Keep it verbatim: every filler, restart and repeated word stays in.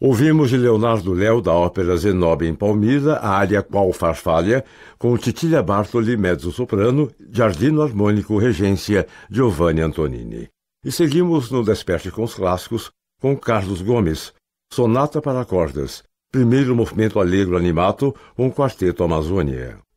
Ouvimos de Leonardo Léo, da ópera Zenobe em Palmira, a área Qual Farfalha, com Cecilia Bartoli, mezzo-soprano, Giardino Armônico, regência, Giovanni Antonini. E seguimos no Desperte com os Clássicos, com Carlos Gomes, Sonata para Cordas, primeiro movimento allegro animato, com Quarteto Amazônia.